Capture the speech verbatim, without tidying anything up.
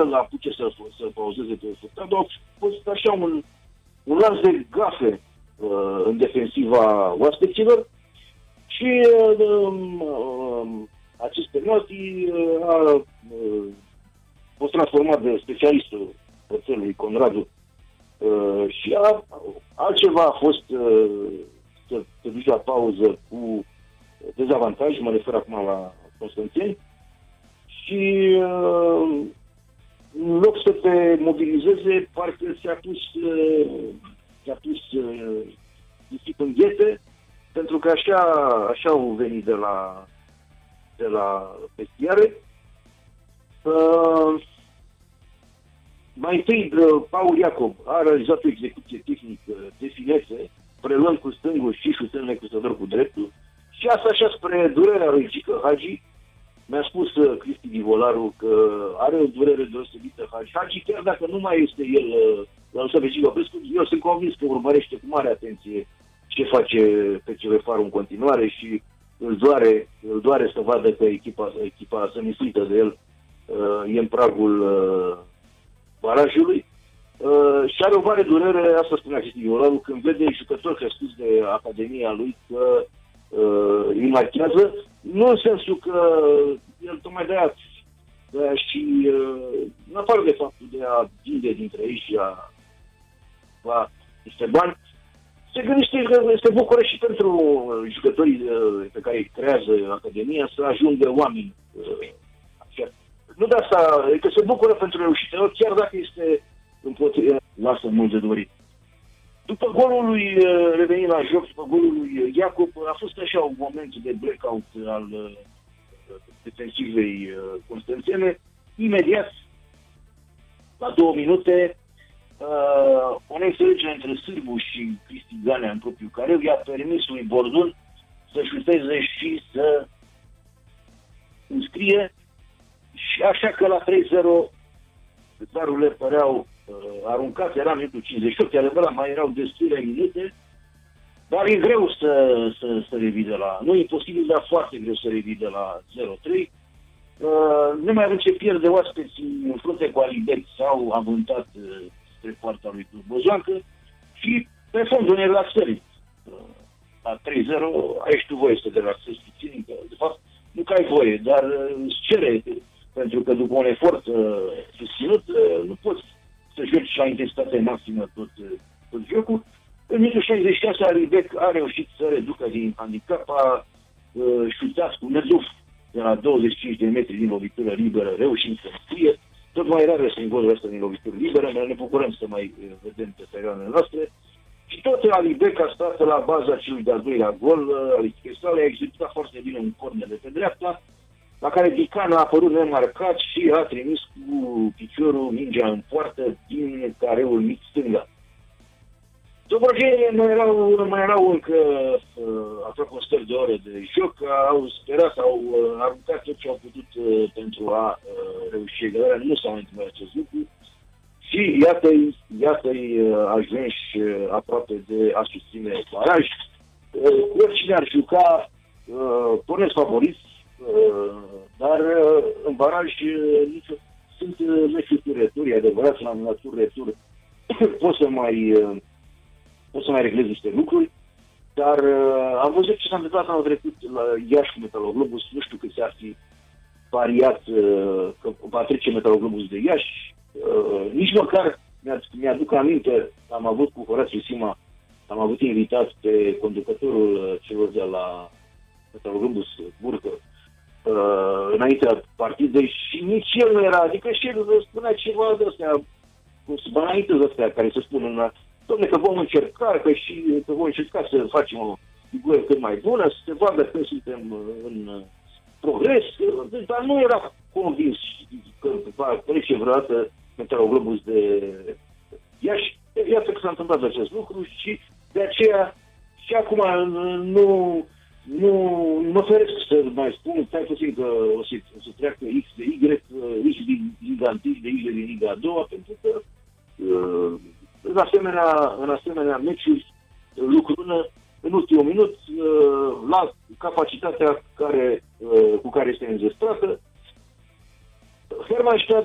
să-l apuce să-l, să-l pauzeze pe Furtado. A fost așa un, un lanț de gafe uh, în defensiva oaspeților și uh, uh, acest penalti uh, a uh, fost transformat de specialistul oțelului Conradu uh, și a, altceva a fost uh, să te duci la pauză cu dezavantaj, mă refer acum la Constanțeni, și uh, în loc să te mobilizeze, parcă ți-a pus, uh, ți-a pus uh, nisip în ghete, pentru că așa, așa au venit de la, de la vestiare. Uh, mai întâi, uh, Paul Iacob a realizat o execuție tehnică de finețe, preluând cu stângul și șutând necruzător cu dreptul, și asta așa spre durerea lui Gică Hagi. Mi-a spus uh, Cristi Divolaru că are o durere deosebită Hagi. Hagi, chiar dacă nu mai este el uh, la lăsat pe Gică Popescu, eu sunt convins că urmărește cu mare atenție ce face pe Celefaru în continuare și îl doare, îl doare să vadă că echipa, echipa sămisuită de el uh, e în pragul uh, barajului. Uh, și are o mare durere, asta spunea Cristi Divolaru, când vede jucători crescuți de Academia lui că uh, îi marchează, nu în sensul că el tocmai de-aia, de-aia și uh, în afară de faptul de a vinde dintre ei și a va niște bani, se gândește că este bucură și pentru jucătorii uh, pe care îi creează Academia să ajungă oameni. Uh, așa. Nu de asta, că se bucură pentru reușită, chiar dacă este împotriva, lasă mult de dorit. După golul lui, revenind la joc, după golul lui Iacob, a fost așa un moment de blackout al uh, defensivei uh, constanțene. Imediat, la două minute, uh, o neînțelegere între Sârbu și Cristi Ganea în propriu care i-a permis lui Bordun să șuteze și să înscrie, și așa că la trei zero darurile păreau uh, aruncate, era minutul cincizeci și opt, adevărat, mai erau destule minute, dar e greu să, să, să revii de la, nu e imposibil, dar foarte greu să revii de la zero trei. Uh, nu mai avem ce pierde oaspeții în frunte cu Alibec sau avântat uh, spre poarta lui Bozoancă și pe fondul relaxării. Uh, la trei zero ai și tu voie să te relaxezi puțin, că de fapt nu că ai voie, dar uh, îți cere, pentru că după un efort uh, susținut uh, nu poți să joci la intensitate maximă tot, uh, tot jocul. În minutul șaizeci și șase, Alibec a reușit să reducă din handicap, a uh, șutat cu Năduf de la douăzeci și cinci de metri din lovitură liberă, reușind să înscrie. Tot mai rare sunt golul ăsta din lovitură liberă, dar ne bucurăm să mai uh, vedem pe perioadele noastre. Și tot Alibec a stat la baza celui de-al doilea gol, uh, Alichesale a executat foarte bine un corner de pe dreapta, la care Dican a apărut nemarcat și a trimis cu piciorul mingea în poartă din careul mic stânga. Dobrogenii mai erau, mai erau încă uh, aproape un sfert de ore de joc, au sperat, au uh, aruncat tot ce au putut uh, pentru a uh, reuși egalarea, nu s-a mai întâmplat acest lucru și iată-i, iată-i uh, ajunși uh, aproape de a susține baraj. Uh, oricine ar juca, uh, pornesc favoriți, uh, dar uh, în baraj uh, nicio, sunt uh, meciuri retur, e adevărat, la naturi retur pot să mai... Uh, pot să mai reglez niște lucruri, dar uh, am văzut ce s-a întâmplat anul trecut la Iași cu Metaloglobus, nu știu cât s-ar fi pariat uh, că va trece Metaloglobus de Iași, uh, nici măcar mi-aduc aminte, am avut cu Horațiu Sima, am avut invitat pe conducătorul celor de la Metaloglobus, Burcă, uh, înaintea partidei și nici el nu era, adică și el spunea ceva de astea, cu banalități de astea care se spun în dom'le, că vom încerca, că și că vom încerca să facem o figură cât mai bună, să se vadă că suntem în progres, dar nu era convins că va trece vreodată Metaloglobus de Iași. Iată că s-a întâmplat acest lucru și de aceea și acum nu, nu mă feresc să mai spun, stai puțin că o să, o să treacă X de Y, X din Liga unu, de Y din Liga a doua, pentru că uh, În asemenea, în asemenea meciuri lucrună în ultimul minut la capacitatea care, cu care este înzestrată. Hermannstadt